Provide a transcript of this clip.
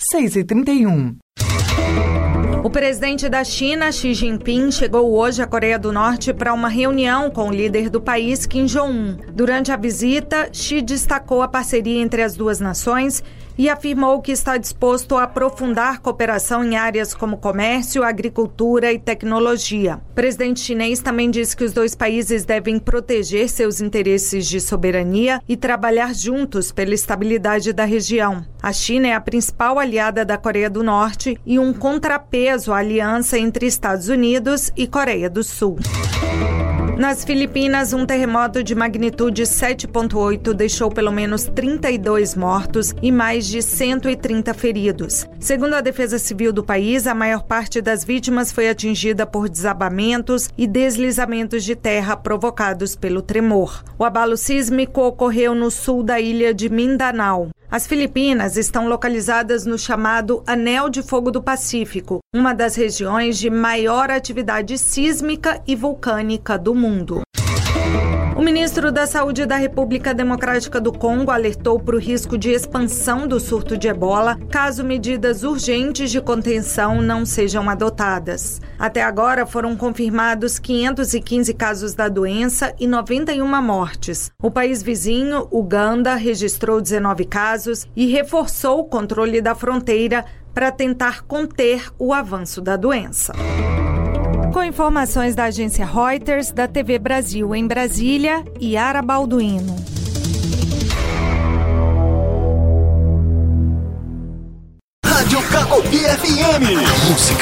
6h31. O presidente da China, Xi Jinping, chegou hoje à Coreia do Norte para uma reunião com o líder do país, Kim Jong-un. Durante a visita, Xi destacou a parceria entre as duas nações e afirmou que está disposto a aprofundar cooperação em áreas como comércio, agricultura e tecnologia. O presidente chinês também disse que os dois países devem proteger seus interesses de soberania e trabalhar juntos pela estabilidade da região. A China é a principal aliada da Coreia do Norte e um contrapeso à aliança entre Estados Unidos e Coreia do Sul. Nas Filipinas, um terremoto de magnitude 7,8 deixou pelo menos 32 mortos e mais de 130 feridos. Segundo a Defesa Civil do país, a maior parte das vítimas foi atingida por desabamentos e deslizamentos de terra provocados pelo tremor. O abalo sísmico ocorreu no sul da ilha de Mindanao. As Filipinas estão localizadas no chamado Anel de Fogo do Pacífico, uma das regiões de maior atividade sísmica e vulcânica do mundo. O ministro da Saúde da República Democrática do Congo alertou para o risco de expansão do surto de ebola caso medidas urgentes de contenção não sejam adotadas. Até agora foram confirmados 515 casos da doença e 91 mortes. O país vizinho, Uganda, registrou 19 casos e reforçou o controle da fronteira para tentar conter o avanço da doença. Com informações da agência Reuters, da TV Brasil em Brasília, Yara Balduino.